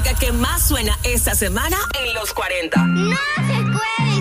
música que más suena esta semana en los 40. No se puede